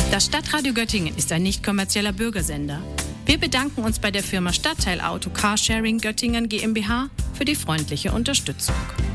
Das Stadtradio Göttingen ist ein nicht kommerzieller Bürgersender. Wir bedanken uns bei der Firma Stadtteilauto Carsharing Göttingen GmbH für die freundliche Unterstützung.